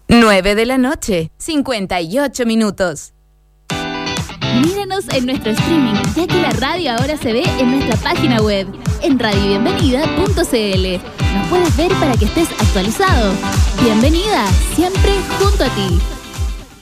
9 de la noche, 58 minutos. Míranos en nuestro streaming, ya que la radio ahora se ve en nuestra página web, en radiobienvenida.cl. Nos puedes ver para que estés actualizado. Bienvenida, siempre junto a ti.